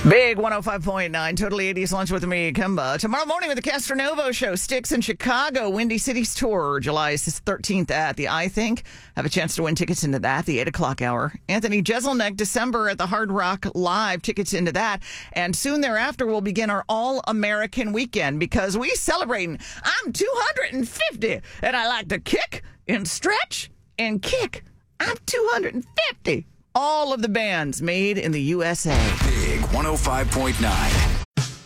Big 105.9, Totally 80s Lunch with me, Kimba. Tomorrow morning with the Castronovo Show, Styx in Chicago, Windy City's tour, July 13th at the I Think. Have a chance to win tickets into that, the 8 o'clock hour. Anthony Jeselnik, December at the Hard Rock Live, tickets into that. And soon thereafter, we'll begin our All-American Weekend because we celebrating. I'm 250, and I like to kick and stretch and kick. I'm 250. All of the bands made in the USA. Big 105.9.